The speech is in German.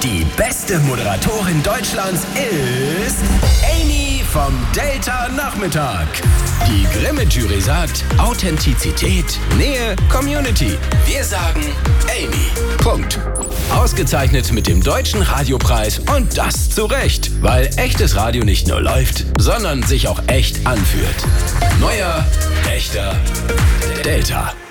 Die beste Moderatorin Deutschlands ist Amy vom Delta Nachmittag. Die Grimme-Jury sagt Authentizität, Nähe, Community. Wir sagen Amy. Punkt. Ausgezeichnet mit dem Deutschen Radiopreis und das zu Recht, weil echtes Radio nicht nur läuft, sondern sich auch echt anfühlt. Neuer, echter Delta.